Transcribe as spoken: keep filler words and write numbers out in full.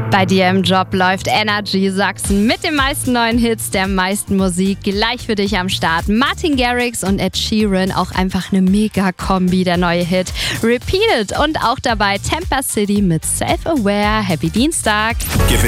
Bei dir im Job läuft Energy Sachsen mit den meisten neuen Hits, der meisten Musik. Gleich für dich am Start. Martin Garrix und Ed Sheeran, auch einfach eine Mega-Kombi, der neue Hit. Repeated und auch dabei Tampa City mit Self-Aware. Happy Dienstag. Gewinne